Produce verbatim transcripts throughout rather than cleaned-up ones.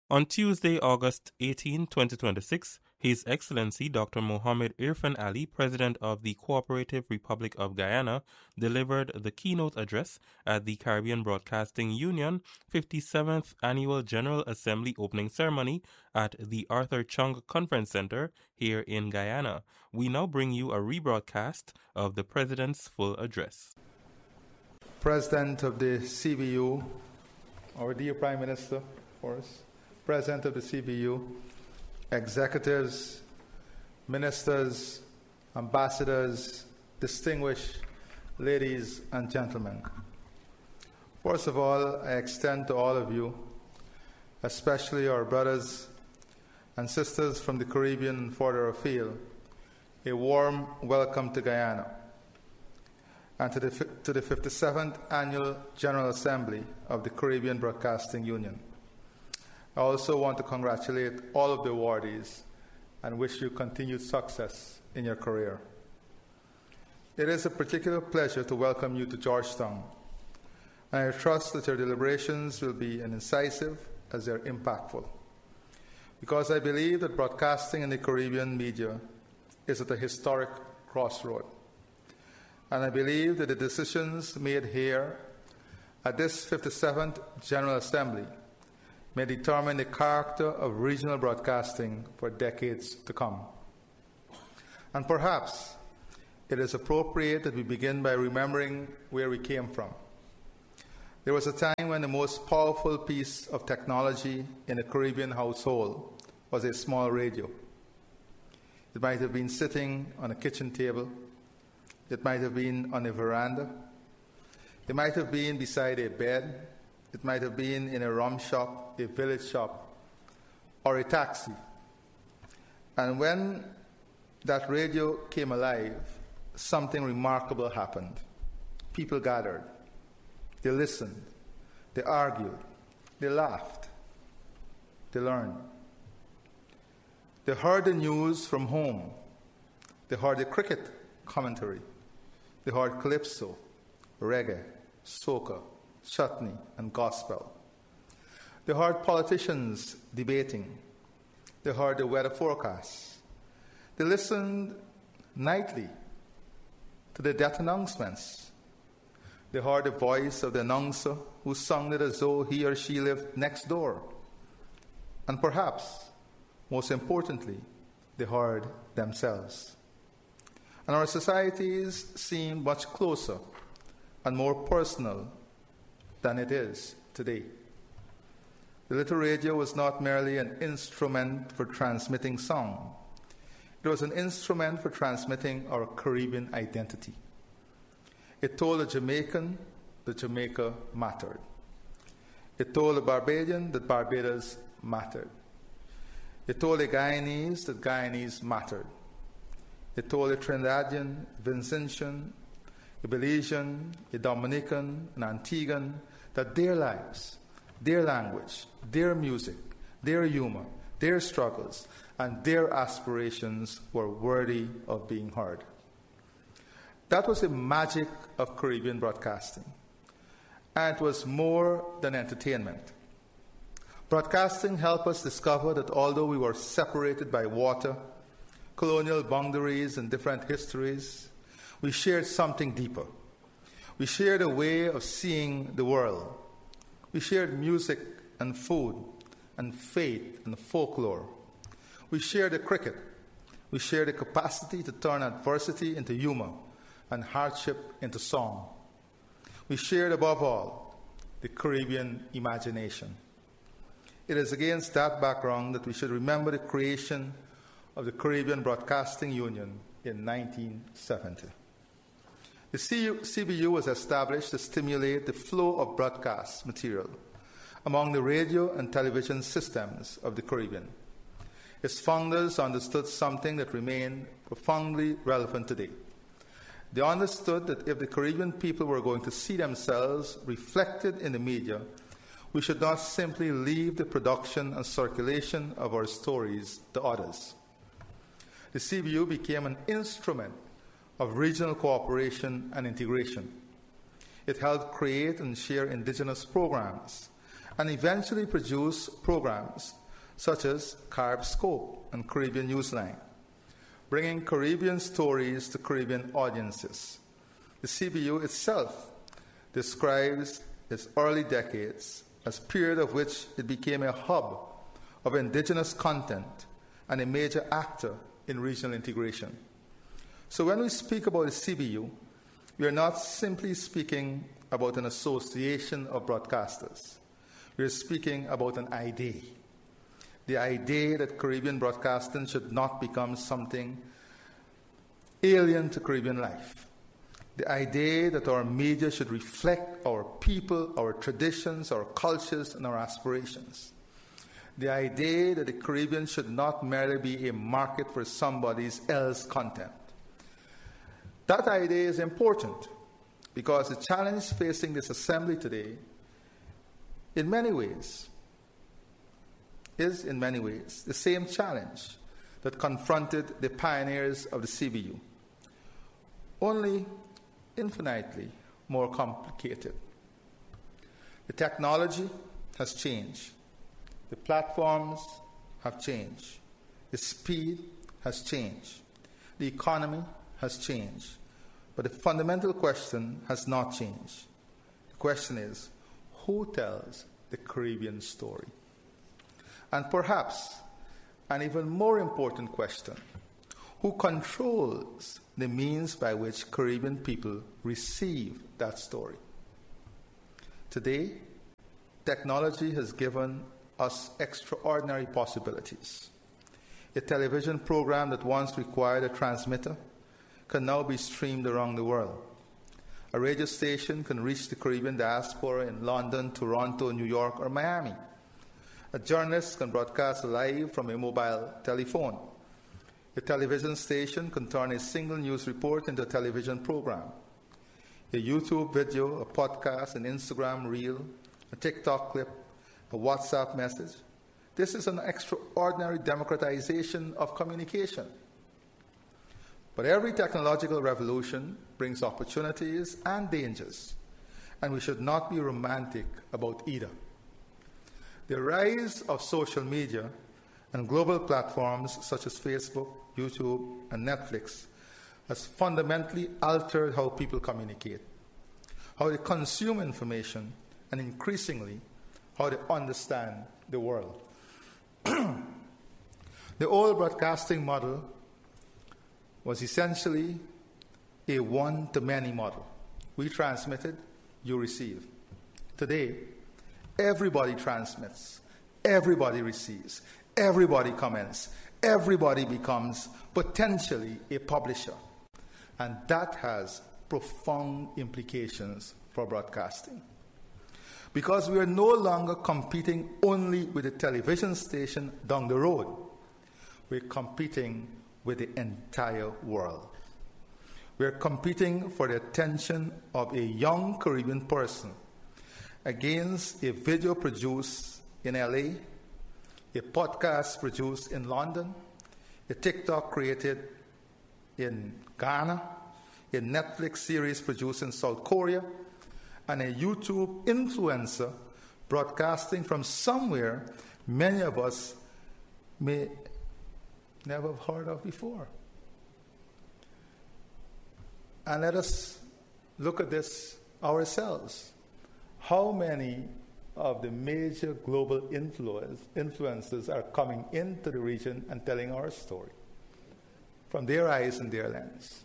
On Tuesday, August eighteenth, twenty twenty-six, His Excellency Doctor Mohammed Irfan Ali, President of the Cooperative Republic of Guyana, delivered the keynote address at the Caribbean Broadcasting Union fifty-seventh Annual General Assembly opening ceremony at the Arthur Chung Conference Center here in Guyana. We now bring you a rebroadcast of the President's full address. President of the C B U, our dear Prime Minister, for us. President of the C B U, executives, ministers, ambassadors, distinguished ladies and gentlemen. First of all, I extend to all of you, especially our brothers and sisters from the Caribbean and further afield, a warm welcome to Guyana and to the, to the fifty-seventh Annual General Assembly of the Caribbean Broadcasting Union. I also want to congratulate all of the awardees and wish you continued success in your career. It is a particular pleasure to welcome you to Georgetown, and I trust that your deliberations will be as incisive as they are impactful, because I believe that broadcasting in the Caribbean media is at a historic crossroad, and I believe that the decisions made here at this fifty-seventh General Assembly may determine the character of regional broadcasting for decades to come. And perhaps it is appropriate that we begin by remembering where we came from. There was a time when the most powerful piece of technology in a Caribbean household was a small radio. It might have been sitting on a kitchen table. It might have been on a veranda. It might have been beside a bed. It might have been in a rum shop, a village shop, or a taxi. And when that radio came alive, something remarkable happened. People gathered. They listened. They argued. They laughed. They learned. They heard the news from home. They heard the cricket commentary. They heard calypso, reggae, soca, chutney, and gospel. They heard politicians debating. They heard the weather forecasts. They listened nightly to the death announcements. They heard the voice of the announcer who sung it as though he or she lived next door. And perhaps, most importantly, they heard themselves. And our societies seemed much closer and more personal than it is today. The little radio was not merely an instrument for transmitting song. It was an instrument for transmitting our Caribbean identity. It told a Jamaican that Jamaica mattered. It told a Barbadian that Barbados mattered. It told a Guyanese that Guyanese mattered. It told a Trinidadian, Vincentian, a Belizean, a Dominican, an Antiguan, that their lives, their language, their music, their humor, their struggles, and their aspirations were worthy of being heard. That was the magic of Caribbean broadcasting. And it was more than entertainment. Broadcasting helped us discover that although we were separated by water, colonial boundaries, and different histories, we shared something deeper. We shared a way of seeing the world. We shared music and food and faith and folklore. We shared the cricket. We shared the capacity to turn adversity into humor and hardship into song. We shared, above all, the Caribbean imagination. It is against that background that we should remember the creation of the Caribbean Broadcasting Union in nineteen seventy. The C B U was established to stimulate the flow of broadcast material among the radio and television systems of the Caribbean. Its founders understood something that remained profoundly relevant today. They understood that if the Caribbean people were going to see themselves reflected in the media, we should not simply leave the production and circulation of our stories to others. The C B U became an instrument of regional cooperation and integration. It helped create and share indigenous programs and eventually produced programs such as Caribscope and Caribbean Newsline, bringing Caribbean stories to Caribbean audiences. The C B U itself describes its early decades as a period of which it became a hub of indigenous content and a major actor in regional integration. So when we speak about the C B U, we are not simply speaking about an association of broadcasters. We are speaking about an idea. The idea that Caribbean broadcasting should not become something alien to Caribbean life. The idea that our media should reflect our people, our traditions, our cultures, and our aspirations. The idea that the Caribbean should not merely be a market for somebody else's content. That idea is important because the challenge facing this assembly today, in many ways, is in many ways the same challenge that confronted the pioneers of the C B U, only infinitely more complicated. The technology has changed. The platforms have changed. The speed has changed. The economy has changed. But the fundamental question has not changed. The question is, who tells the Caribbean story? And perhaps an even more important question, who controls the means by which Caribbean people receive that story? Today, technology has given us extraordinary possibilities. A television program that once required a transmitter can now be streamed around the world. A radio station can reach the Caribbean diaspora in London, Toronto, New York, or Miami. A journalist can broadcast live from a mobile telephone. A television station can turn a single news report into a television program. A YouTube video, a podcast, an Instagram reel, a TikTok clip, a WhatsApp message. This is an extraordinary democratization of communication. But every technological revolution brings opportunities and dangers, and we should not be romantic about either. The rise of social media and global platforms such as Facebook, YouTube, and Netflix has fundamentally altered how people communicate, how they consume information, and increasingly, how they understand the world. The old broadcasting model was essentially a one-to-many model. We transmitted, you receive. Today, everybody transmits, everybody receives, everybody comments, everybody becomes potentially a publisher. And that has profound implications for broadcasting. Because we are no longer competing only with the television station down the road. We're competing with the entire world. We're competing for the attention of a young Caribbean person against a video produced in L A, a podcast produced in London, a TikTok created in Ghana, a Netflix series produced in South Korea, and a YouTube influencer broadcasting from somewhere many of us may never have heard of before. And let us look at this ourselves. How many of the major global influence, influencers are coming into the region and telling our story from their eyes and their lens?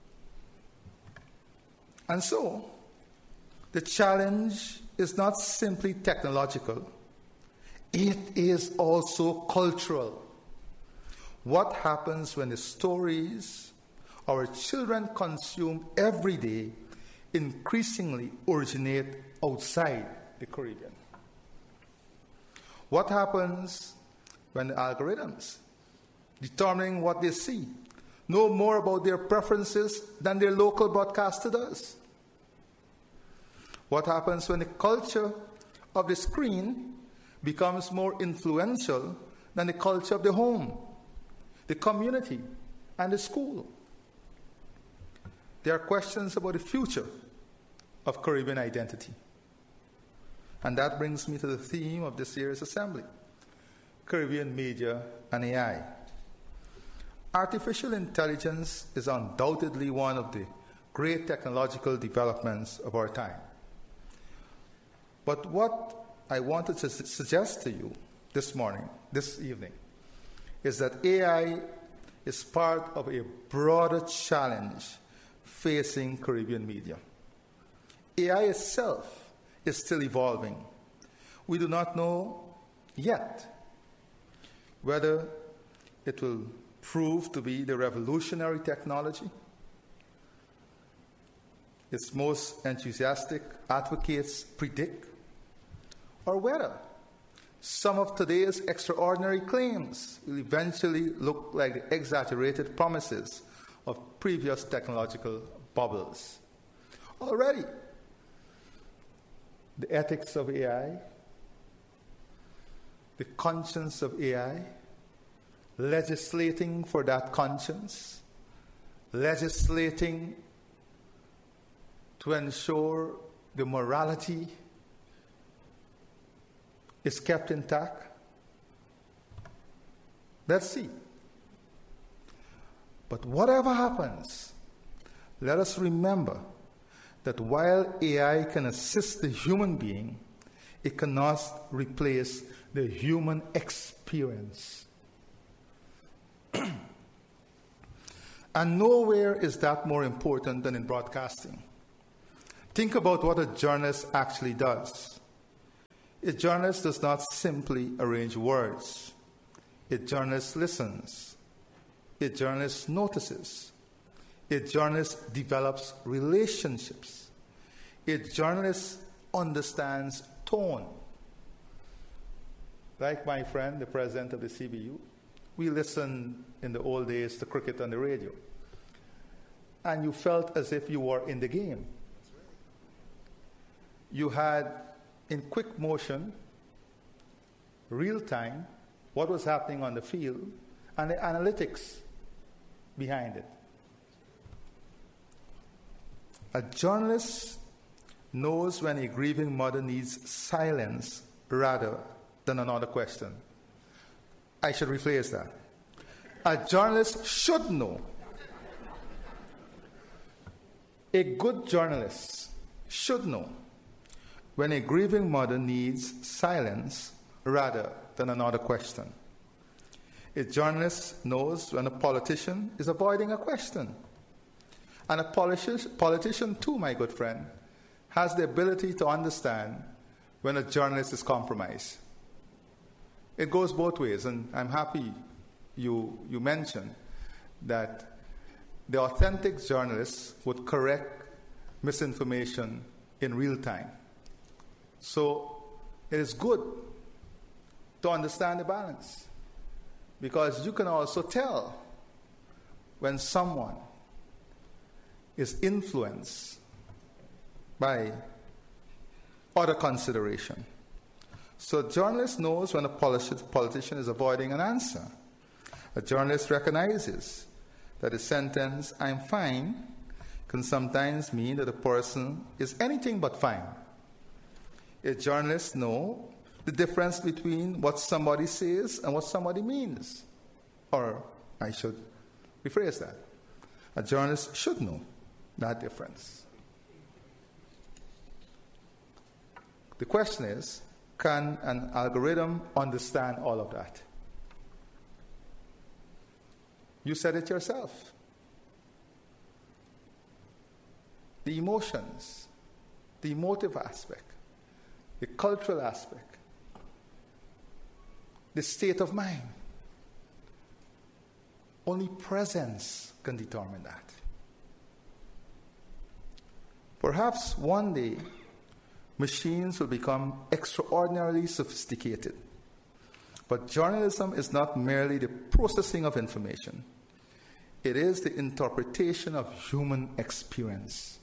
And so, the challenge is not simply technological, it is also cultural. What happens when the stories our children consume every day increasingly originate outside the Caribbean? What happens when the algorithms determining what they see know more about their preferences than their local broadcaster does? What happens when the culture of the screen becomes more influential than the culture of the home, the community, and the school? There are questions about the future of Caribbean identity. And that brings me to the theme of this year's assembly, Caribbean media and A I. Artificial intelligence is undoubtedly one of the great technological developments of our time. But what I wanted to su- suggest to you this morning, this evening, is that A I is part of a broader challenge facing Caribbean media. A I itself is still evolving. We do not know yet whether it will prove to be the revolutionary technology its most enthusiastic advocates predict, or whether some of today's extraordinary claims will eventually look like the exaggerated promises of previous technological bubbles. Already, the ethics of A I, the conscience of A I, legislating for that conscience, legislating to ensure the morality is kept intact. Let's see. But whatever happens, let us remember that while A I can assist the human being, it cannot replace the human experience. And nowhere is that more important than in broadcasting. Think about what a journalist actually does. A journalist does not simply arrange words. A journalist listens. A journalist notices. A journalist develops relationships. A journalist understands tone. Like my friend, the president of the C B U, we listened in the old days to cricket on the radio. And you felt as if you were in the game. You had, in quick motion, real time, what was happening on the field and the analytics behind it. A journalist knows when a grieving mother needs silence rather than another question. I should rephrase that. A journalist should know. A good journalist should know when a grieving mother needs silence rather than another question. A journalist knows when a politician is avoiding a question. And a politi- politician too, my good friend, has the ability to understand when a journalist is compromised. It goes both ways, and I'm happy you, you mentioned that the authentic journalists would correct misinformation in real time. So it is good to understand the balance, because you can also tell when someone is influenced by other consideration. So a journalist knows when a politi- politician is avoiding an answer. A journalist recognizes that a sentence, "I'm fine," can sometimes mean that a person is anything but fine. A journalist knows the difference between what somebody says and what somebody means. Or I should rephrase that. A journalist should know that difference. The question is, can an algorithm understand all of that? You said it yourself. The emotions, the emotive aspect, the cultural aspect, the state of mind. Only presence can determine that. Perhaps one day, machines will become extraordinarily sophisticated. But journalism is not merely the processing of information. It is the interpretation of human experience.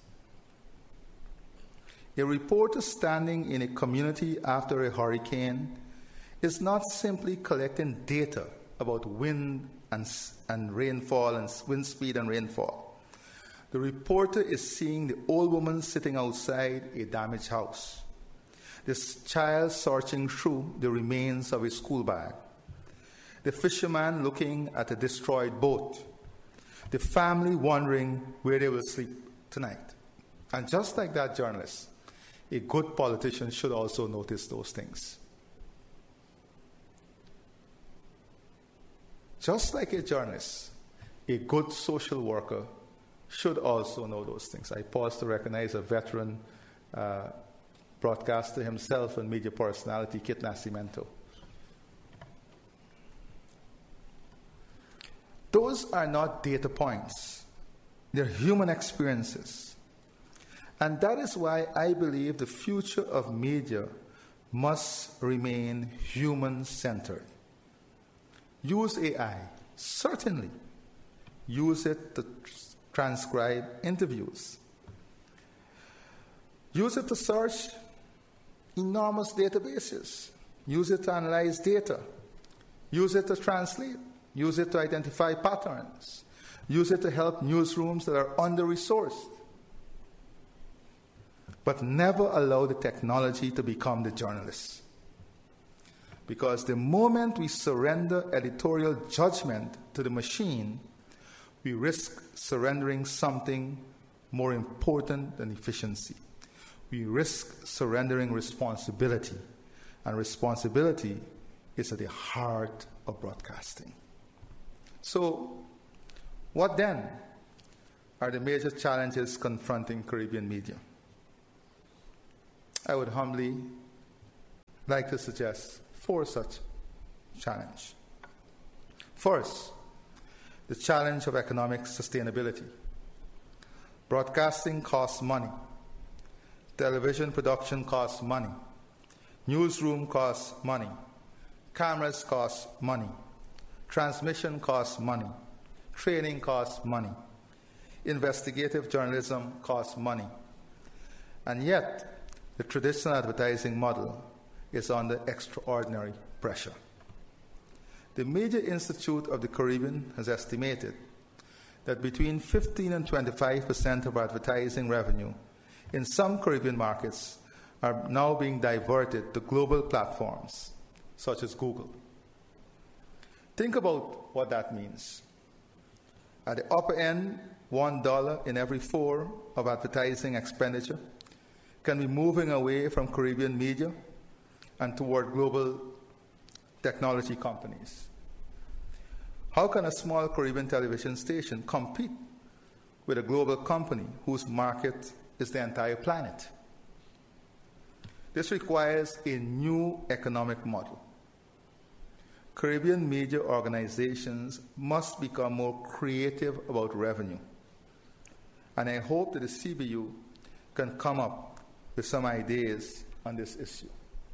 A reporter standing in a community after a hurricane is not simply collecting data about wind and, and rainfall and wind speed and rainfall. The reporter is seeing the old woman sitting outside a damaged house, this child searching through the remains of a school bag, the fisherman looking at a destroyed boat, the family wondering where they will sleep tonight. And just like that journalist, a good politician should also notice those things. Just like a journalist, a good social worker should also know those things. I pause to recognize a veteran uh, broadcaster himself and media personality, Kit Nascimento. Those are not data points. They're human experiences. And that is why I believe the future of media must remain human-centered. Use A I, certainly. Use it to transcribe interviews. Use it to search enormous databases. Use it to analyze data. Use it to translate. Use it to identify patterns. Use it to help newsrooms that are under-resourced. But never allow the technology to become the journalist. Because the moment we surrender editorial judgment to the machine, we risk surrendering something more important than efficiency. We risk surrendering responsibility. And responsibility is at the heart of broadcasting. So, what then are the major challenges confronting Caribbean media? I would humbly like to suggest four such challenges. First, the challenge of economic sustainability. Broadcasting costs money. Television production costs money. Newsroom costs money. Cameras cost money. Transmission costs money. Training costs money. Investigative journalism costs money. And yet, the traditional advertising model is under extraordinary pressure. The Media Institute of the Caribbean has estimated that between fifteen and twenty-five percent of advertising revenue in some Caribbean markets are now being diverted to global platforms such as Google. Think about what that means. At the upper end, one dollar in every four of advertising expenditure can be moving away from Caribbean media and toward global technology companies. How can a small Caribbean television station compete with a global company whose market is the entire planet? This requires a new economic model. Caribbean media organizations must become more creative about revenue. And I hope that the C B U can come up with some ideas on this issue.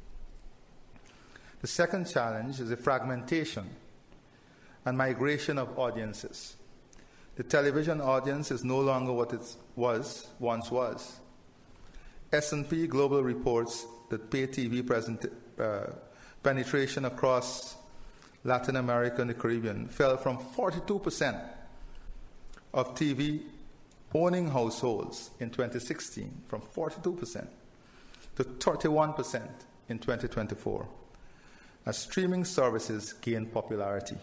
The second challenge is the fragmentation and migration of audiences. The television audience is no longer what it was, once was. S and P Global reports that pay T V present, uh, penetration across Latin America and the Caribbean fell from forty-two percent of T V owning households in twenty sixteen, from forty-two percent to thirty-one percent in twenty twenty-four, as streaming services gain popularity.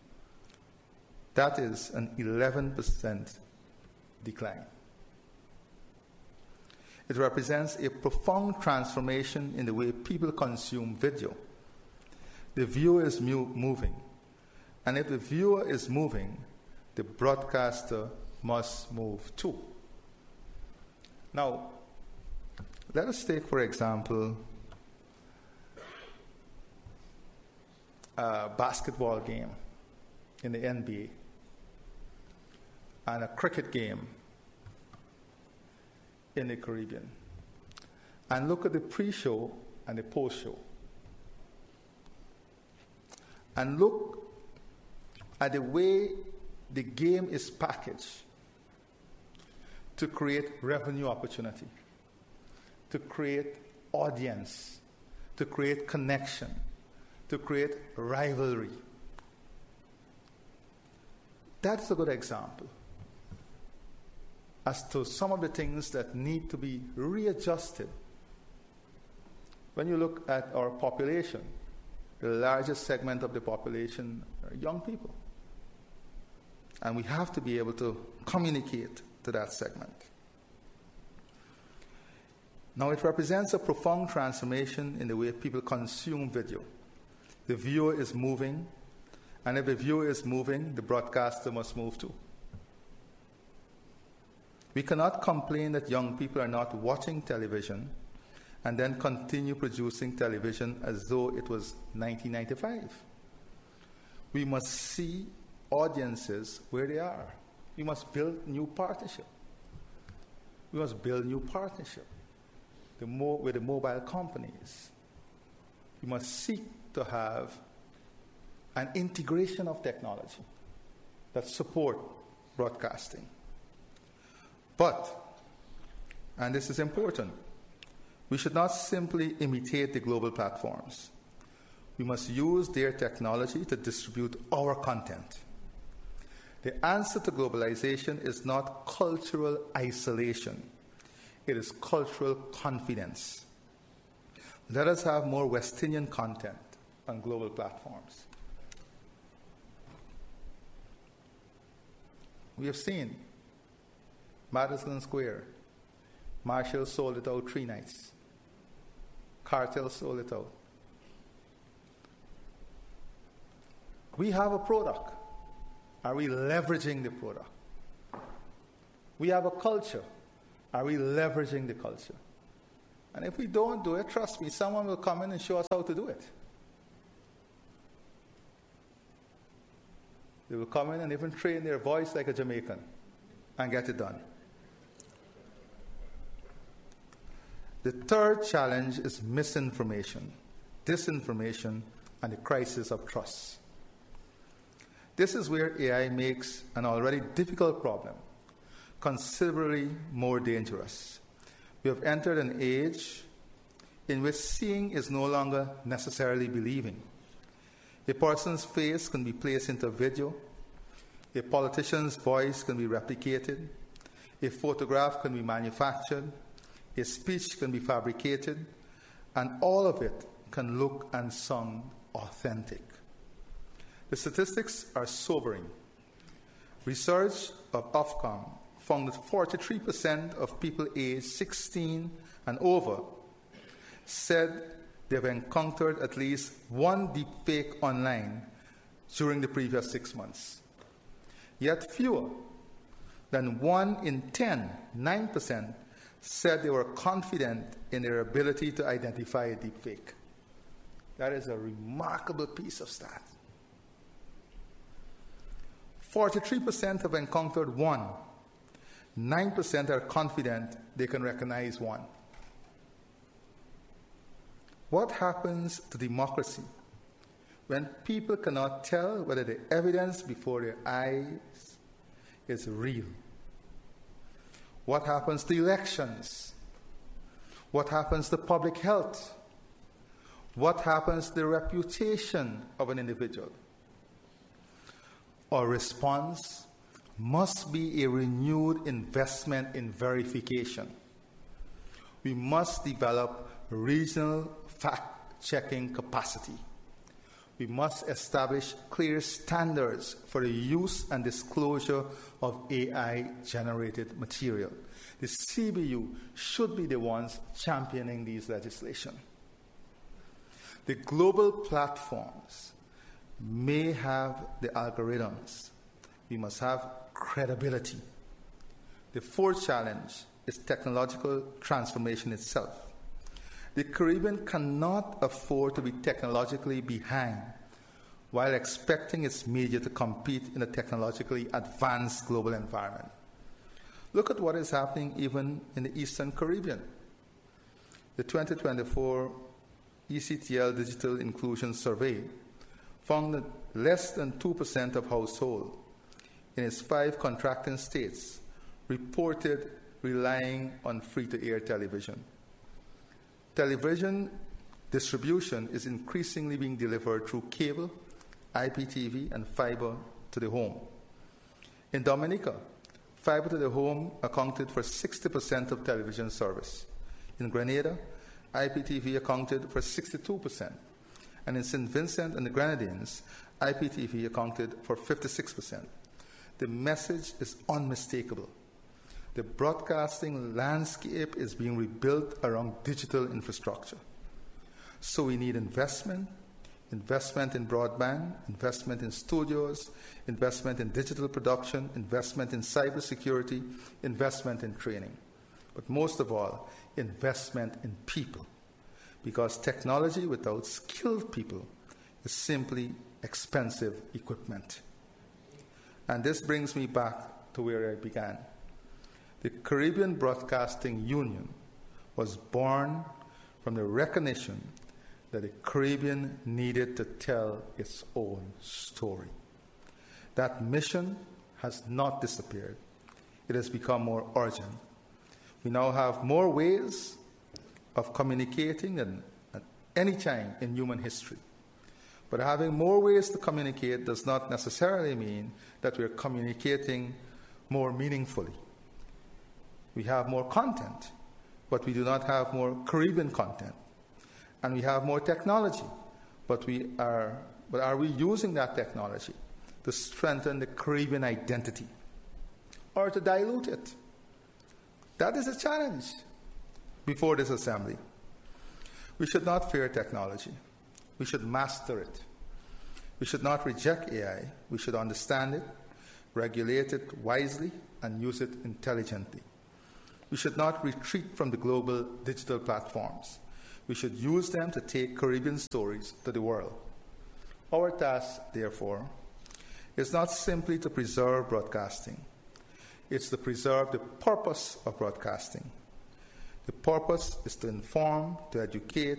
That is an eleven percent decline. It represents a profound transformation in the way people consume video. The viewer is mu- moving, and if the viewer is moving, the broadcaster must move too. Now, let us take, for example, a basketball game in the N B A and a cricket game in the Caribbean, and look at the pre-show and the post-show, and look at the way the game is packaged to create revenue opportunity, to create audience, to create connection, to create rivalry. That's a good example as to some of the things that need to be readjusted When you look at our population, the largest segment of the population are young people. And we have to be able to communicate to that segment. Now, it represents a profound transformation in the way people consume video. The viewer is moving, and if the viewer is moving, the broadcaster must move too. We cannot complain that young people are not watching television and then continue producing television as though it was nineteen ninety-five. We must see audiences where they are. We must build new partnership. We must build new partnership the mo- with the mobile companies. We must seek to have an integration of technology that support broadcasting. But, and this is important, we should not simply imitate the global platforms. We must use their technology to distribute our content. The answer to globalization is not cultural isolation. It is cultural confidence. Let us have more West Indian content on global platforms. We have seen Madison Square. Marshall sold it out three nights. Cartel sold it out. We have a product. Are we leveraging the product? We have a culture. Are we leveraging the culture? And if we don't do it, trust me, someone will come in and show us how to do it. They will come in and even train their voice like a Jamaican and get it done. The third challenge is misinformation, disinformation, and the crisis of trust. This is where A I makes an already difficult problem considerably more dangerous. We have entered an age in which seeing is no longer necessarily believing. A person's face can be placed into a video. A politician's voice can be replicated. A photograph can be manufactured. A speech can be fabricated. And all of it can look and sound authentic. The statistics are sobering. Research of Ofcom found that forty-three percent of people aged sixteen and over said they've encountered at least one deepfake online during the previous six months. Yet fewer than one in ten, nine percent, said they were confident in their ability to identify a deepfake. That is a remarkable piece of stat. forty-three percent have encountered one. nine percent are confident they can recognize one. What happens to democracy when people cannot tell whether the evidence before their eyes is real? What happens to elections? What happens to public health? What happens to the reputation of an individual? Our response must be a renewed investment in verification. We must develop regional fact-checking capacity. We must establish clear standards for the use and disclosure of A I-generated material. The C B U should be the ones championing these legislation. The global platforms may have the algorithms. We must have credibility. The fourth challenge is technological transformation itself. The Caribbean cannot afford to be technologically behind while expecting its media to compete in a technologically advanced global environment. Look at what is happening even in the Eastern Caribbean. The twenty twenty-four E C T L Digital Inclusion Survey found that less than two percent of households in its five contracting states reported relying on free-to-air television. Television distribution is increasingly being delivered through cable, I P T V, and fiber to the home. In Dominica, fiber to the home accounted for sixty percent of television service. In Grenada, I P T V accounted for sixty-two percent. And in Saint Vincent and the Grenadines, I P T V accounted for fifty-six percent. The message is unmistakable. The broadcasting landscape is being rebuilt around digital infrastructure. So we need investment, investment in broadband, investment in studios, investment in digital production, investment in cybersecurity, investment in training. But most of all, investment in people. Because technology without skilled people is simply expensive equipment. And this brings me back to where I began. The Caribbean Broadcasting Union was born from the recognition that the Caribbean needed to tell its own story. That mission has not disappeared. It has become more urgent. We now have more ways of communicating than at any time in human history. But having more ways to communicate does not necessarily mean that we're communicating more meaningfully. We have more content, but we do not have more Caribbean content. And we have more technology, but we are but are we using that technology to strengthen the Caribbean identity or to dilute it? That is a challenge before this assembly. We should not fear technology. We should master it. We should not reject A I. We should understand it, regulate it wisely, and use it intelligently. We should not retreat from the global digital platforms. We should use them to take Caribbean stories to the world. Our task, therefore, is not simply to preserve broadcasting. It's to preserve the purpose of broadcasting. The purpose is to inform, to educate,